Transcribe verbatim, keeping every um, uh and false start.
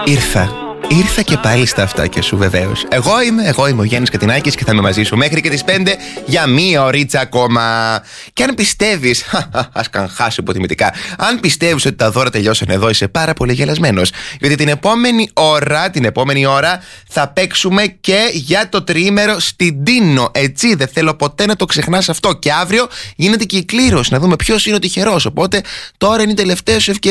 Ήρθα. Ήρθα και πάλι στα αυτάκια σου, βεβαίως. Εγώ είμαι, εγώ είμαι ο Γιάννης Κατινάκης και θα είμαι μαζί σου μέχρι και τις πέντε για μία ωρίτσα ακόμα. Και αν πιστεύεις, ας καν χάσω υποτιμητικά, αν πιστεύεις ότι τα δώρα τελειώσαν εδώ, είσαι πάρα πολύ γελασμένος. Γιατί την επόμενη ώρα, την επόμενη ώρα θα παίξουμε και για το τριήμερο στην Τίνο. Έτσι, δεν θέλω ποτέ να το ξεχνάς αυτό. Και αύριο γίνεται και η κλήρωση, να δούμε ποιος είναι ο τυχερός. Οπότε τώρα είναι η τελευταία σου ευκαιρία.